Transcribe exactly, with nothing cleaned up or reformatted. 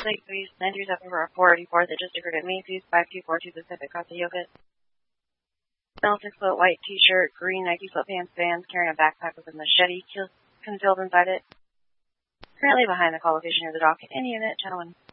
Lake Police, nine three seven four eight four that just occurred at Macy's, five two four two Pacific, Casa Yogurt. Male six-foot white t-shirt, green Nike sweatpants, Vans, carrying a backpack with a machete concealed inside it. Currently behind the call location near the dock. Any unit, gentlemen.